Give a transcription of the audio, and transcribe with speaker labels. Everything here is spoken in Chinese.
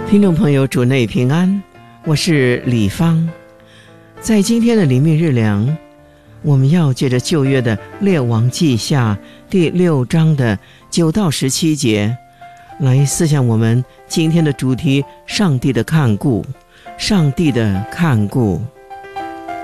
Speaker 1: 听众朋友，主内平安，我是李芳。在今天的灵命日粮，我们要借着旧约的列王记下第6章的9到17节来思想我们今天的主题：上帝的看顾。上帝的看顾。